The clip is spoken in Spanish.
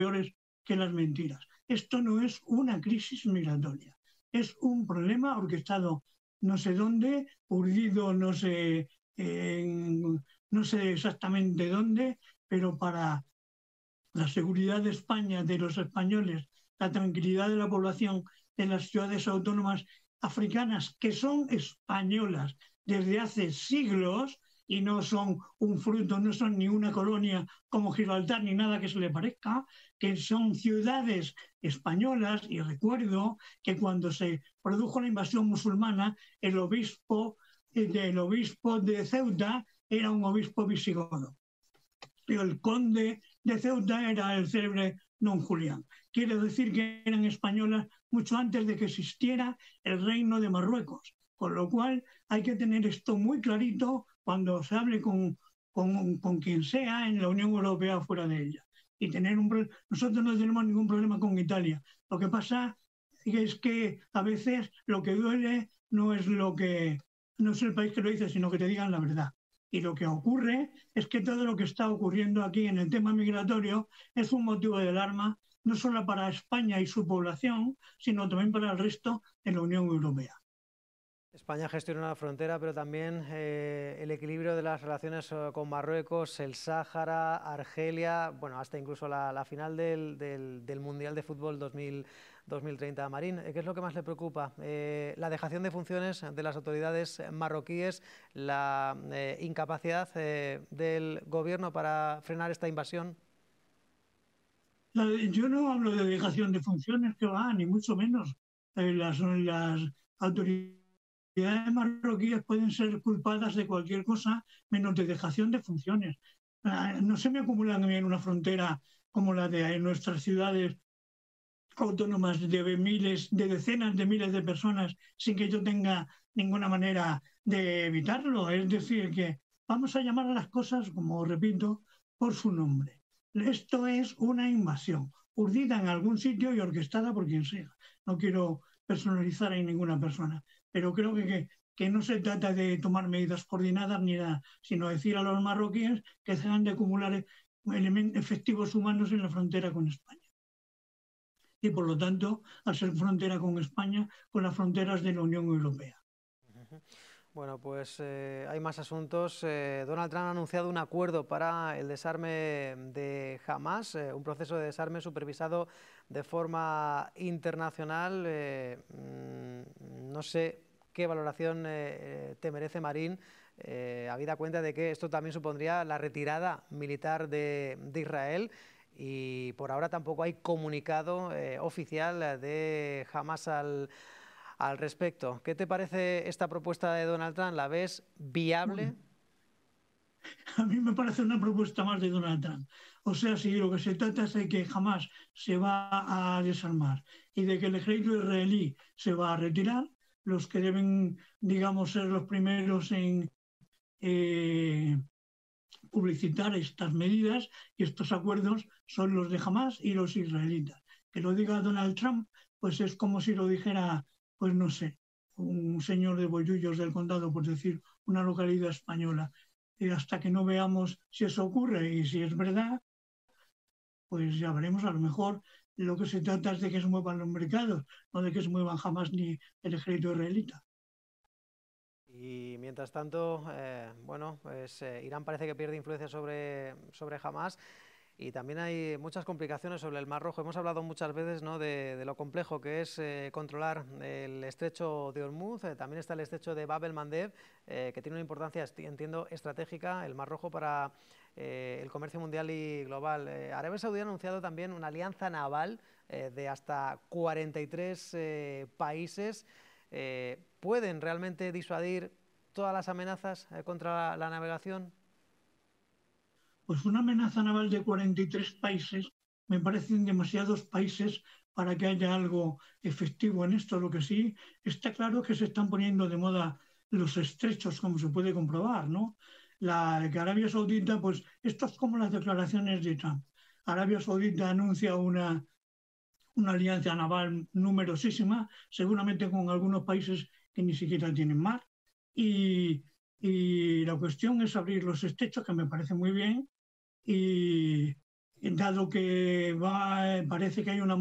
peores que las mentiras. Esto no es una crisis migratoria, es un problema orquestado no sé dónde, urdido no sé exactamente dónde, pero para la seguridad de España, de los españoles, la tranquilidad de la población de las ciudades autónomas africanas, que son españolas desde hace siglos y no son un fruto, no son ni una colonia como Gibraltar ni nada que se le parezca, que son ciudades españolas. Y recuerdo que cuando se produjo la invasión musulmana, el obispo de Ceuta era un obispo visigodo. El conde de Ceuta era el célebre don Julián. Quiere decir que eran españolas mucho antes de que existiera el reino de Marruecos. Con lo cual hay que tener esto muy clarito cuando se hable con quien sea en la Unión Europea o fuera de ella. Y nosotros no tenemos ningún problema con Italia. Lo que pasa es que a veces lo que duele no es el país que lo dice, sino que te digan la verdad. Y lo que ocurre es que todo lo que está ocurriendo aquí en el tema migratorio es un motivo de alarma, no solo para España y su población, sino también para el resto de la Unión Europea. España gestiona la frontera, pero también el equilibrio de las relaciones con Marruecos, el Sáhara, Argelia, bueno, hasta incluso la final del Mundial de Fútbol 2030. Marín, ¿qué es lo que más le preocupa? La dejación de funciones de las autoridades marroquíes, la incapacidad del gobierno para frenar esta invasión. Yo no hablo de dejación de funciones, que va, ni mucho menos. Las autoridades marroquíes pueden ser culpadas de cualquier cosa menos de dejación de funciones. No se me acumulan en una frontera como la de nuestras ciudades autónomas de decenas de miles de personas sin que yo tenga ninguna manera de evitarlo. Es decir, que vamos a llamar a las cosas, como repito, por su nombre. Esto es una invasión, urdida en algún sitio y orquestada por quien sea. No quiero personalizar en ninguna persona, pero creo que no se trata de tomar medidas coordinadas ni nada, sino decir a los marroquíes que dejan de acumular efectivos humanos en la frontera con España. Y por lo tanto, al ser frontera con España, con las fronteras de la Unión Europea. Bueno, pues hay más asuntos. Donald Trump ha anunciado un acuerdo para el desarme de Hamás, un proceso de desarme supervisado de forma internacional. No sé qué valoración te merece, Marín, habida cuenta de que esto también supondría la retirada militar de Israel. Y por ahora tampoco hay comunicado oficial de Hamás al respecto. ¿Qué te parece esta propuesta de Donald Trump? ¿La ves viable? Bueno, a mí me parece una propuesta más de Donald Trump. O sea, si lo que se trata es de que jamás se va a desarmar y de que el ejército israelí se va a retirar, los que deben, digamos, ser los primeros en publicitar estas medidas y estos acuerdos son los de Hamás y los israelitas. Que lo diga Donald Trump, pues es como si lo dijera, pues no sé, un señor de Bollullos del Condado, por decir una localidad española. Y hasta que no veamos si eso ocurre y si es verdad, pues ya veremos. A lo mejor lo que se trata es de que se muevan los mercados, no de que se muevan jamás ni el ejército israelita. Y mientras tanto, bueno, pues Irán parece que pierde influencia sobre Hamás. Y también hay muchas complicaciones sobre el Mar Rojo. Hemos hablado muchas veces, ¿no?, de lo complejo que es controlar el estrecho de Hormuz. También está el estrecho de Bab el-Mandeb, que tiene una importancia, entiendo, estratégica, el Mar Rojo, para el comercio mundial y global. Arabia Saudí ha anunciado también una alianza naval de hasta 43 países. ¿Pueden realmente disuadir todas las amenazas contra la navegación? Pues una amenaza naval de 43 países me parecen demasiados países para que haya algo efectivo en esto. Lo que sí está claro es que se están poniendo de moda los estrechos, como se puede comprobar, ¿no? La que Arabia Saudita, pues esto es como las declaraciones de Trump. Arabia Saudita anuncia una alianza naval numerosísima, seguramente con algunos países que ni siquiera tienen mar. Y, y la cuestión es abrir los estrechos, que me parece muy bien, y, dado que parece que hay una